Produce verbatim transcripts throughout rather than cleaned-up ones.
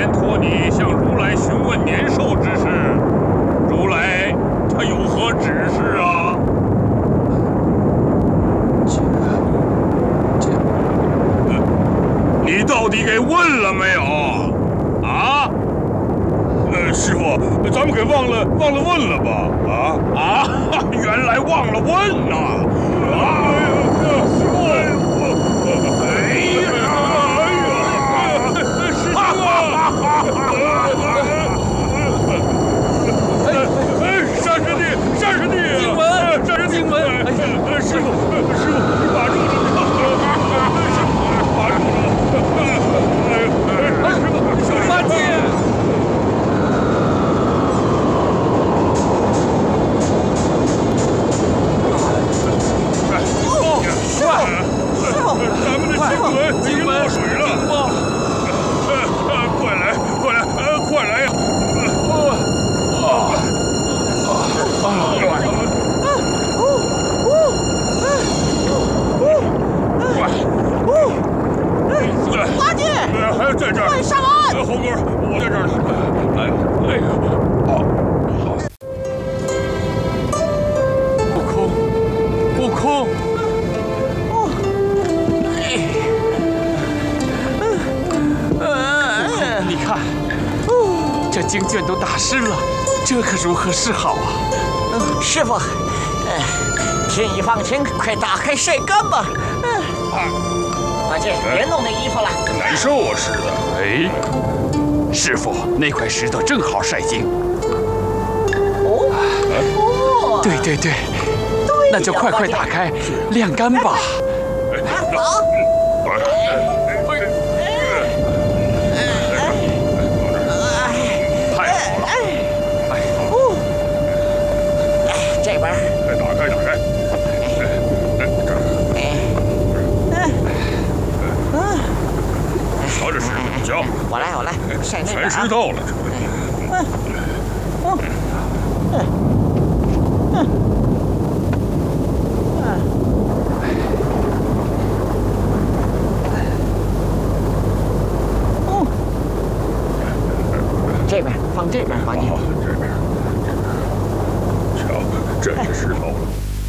前托你向如来询问年兽之事，如来他有何指示啊？ 这这， 你到底给问了没有？啊？呃，师傅，咱们给忘了忘了问了吧？啊啊！原来忘了问呐！啊！师傅，哎呀！ 山师弟，山师弟， 静文， 山师弟， 静文，哎呀， 师傅，师傅，你把住了，师傅，把住了，哎呦，师傅，小八戒。 在这儿， 快上岸！ 猴哥，我在这儿呢。哎呀，哎呀，啊！悟空，悟空， 哦， 你看，这经卷都打湿了，这可如何是好啊？ 嗯，师傅，呃，天一放晴，快打开晒干吧。嗯，八戒，别弄那衣服了。 难受啊，使的。 哎，师傅，那块石头正好晒经。 哦，哦， 对对对， 对， 那就快快打开，晾干吧。 好。 太好了！ 哎，哦，哎，这边。 快打开，打开。瞧这石头，瞧， 我来，我来，晒那边啊。 全湿透了。 嗯，嗯，嗯，嗯，嗯。哦，这边放这边，放你。 好，这边。瞧，这是石头了。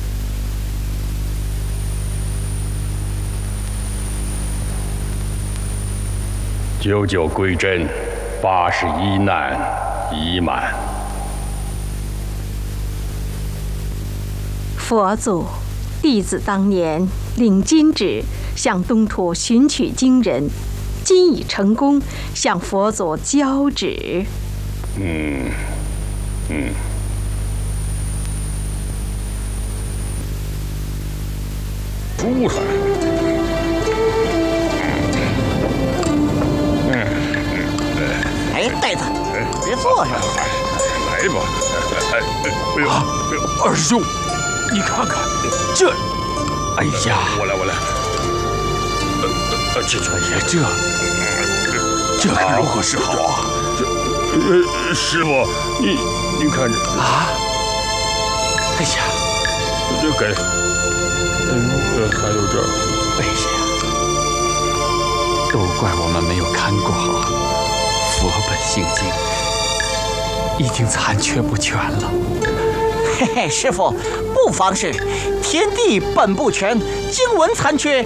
九九归真，八十一难已满。 佛祖，弟子当年领金旨向东土寻取经人，今已成功，向佛祖交旨。 嗯嗯。舒坦。 哎，袋子，别坐上。 来吧，哎哎哎呦， 二师兄，你看看这，哎呀， 我来我来，呃呃，去去， 哎呀，这这可如何是好啊？ 这呃，师傅，你你看这啊，哎呀， 这给，嗯呃，还有这儿， 哎呀，都怪我们没有看过好。 佛本性经已经残缺不全了。 嘿嘿，师傅，不妨事，天地本不全，经文残缺，